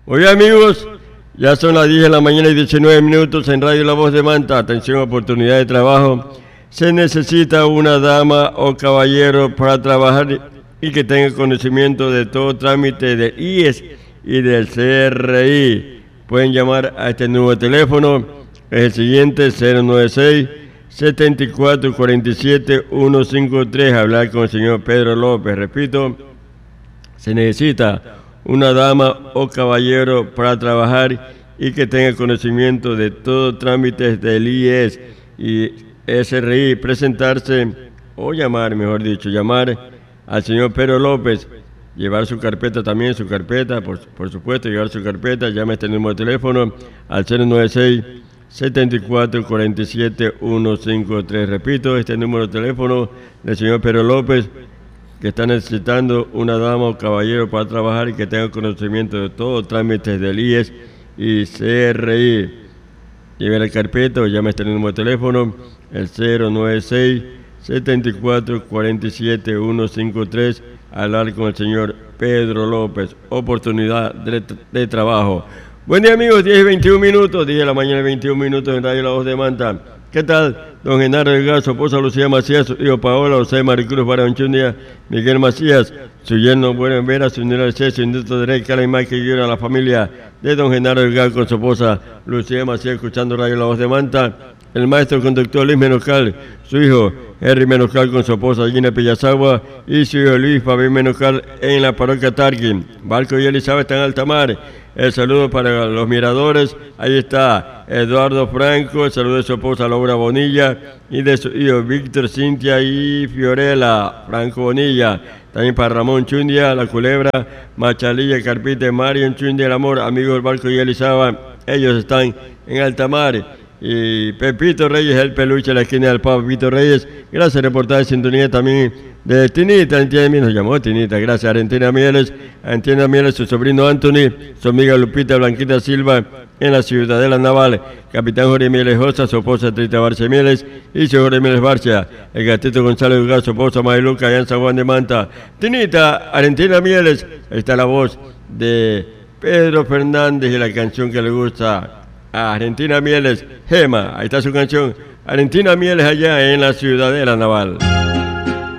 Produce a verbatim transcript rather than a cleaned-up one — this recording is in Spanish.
Oye amigos, ya son las diez de la mañana y diecinueve minutos en Radio La Voz de Manta. Atención, oportunidad de trabajo. Se necesita una dama o caballero para trabajar y que tenga conocimiento de todo trámite del I E S y del C R I. Pueden llamar a este nuevo teléfono, es el siguiente, cero nueve seis, setenta y cuatro cuarenta y siete, ciento cincuenta y tres, hablar con el señor Pedro López. Repito, se necesita una dama o caballero para trabajar y que tenga conocimiento de todo trámites del I E S y S R I. Presentarse o llamar, mejor dicho, llamar al señor Pedro López, llevar su carpeta también, su carpeta, por, por supuesto, llevar su carpeta, llame a este número de teléfono al cero nueve seis, setenta y cuatro cuarenta y siete, ciento cincuenta y tres. Repito, este número de teléfono del señor Pedro López, que está necesitando una dama o caballero para trabajar y que tenga conocimiento de todos los trámites del I E S y C R I. Lleve la carpeta o llame a este número de teléfono, el cero nueve seis, setenta y cuatro cuarenta y siete, ciento cincuenta y tres, hablar con el señor Pedro López. Oportunidad de, de trabajo. Buen día amigos, diez y veintiún minutos, diez de la mañana y veintiún minutos en Radio La Voz de Manta. ¿Qué tal? Don Genaro Delgado, su esposa Lucía Macías, su hijo Paola, José Maricruz, Baranchundia, Miguel Macías, su yerno Bueno Vera, su señora César, su nieto de Rey, Carlos Mike, que a la familia de don Genaro Delgado con su esposa Lucía Macías, escuchando Radio La Voz de Manta. El maestro conductor Luis Menoscal, su hijo Henry Menoscal con su esposa Gina Pillazagua y su hijo Luis Fabián Menoscal en la parroquia Tarquín. Barco y Elizabeth en alta mar. El saludo para los miradores. Ahí está Eduardo Franco, el saludo de su esposa Laura Bonilla y de su hijo Víctor, Cintia y Fiorella Franco Bonilla. También para Ramón Chundia, La Culebra, Machalilla, Carpite, Marion Chundia, el amor, amigos del Barco y Elizabeth. Ellos están en alta mar. Y Pepito Reyes, el peluche, la esquina del Papa Pepito Reyes. Gracias, reportaje de sintonía también de Tinita, Argentina Mieles, nos llamó Tinita, gracias, Argentina Mieles, Argentina Mieles, su sobrino Anthony, su amiga Lupita Blanquita Silva, en la Ciudadela Naval, Capitán Jorge Mieles Josa, su esposa Trita Barcia Mieles, y su Jorge Mieles Barcia, el gatito Gonzalo Delgado, su esposa Mariluca, allá en San Juan de Manta. Tinita, Argentina Mieles, ahí está la voz de Pedro Fernández y la canción que le gusta a Argentina Mieles, Gema, ahí está su canción, Argentina Mieles allá en la Ciudadela Naval.